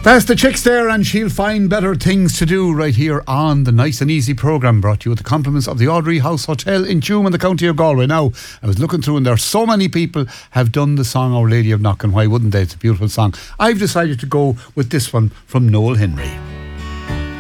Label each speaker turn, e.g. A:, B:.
A: That's the Chicks there, and she'll find better things to do right here on the Nice and Easy programme, brought to you with the compliments of the Audrey House Hotel in Tuam in the county of Galway. Now, I was looking through and there are so many people have done the song Our Lady of Knock, and why wouldn't they? It's a beautiful song. I've decided to go with this one from Noel Henry.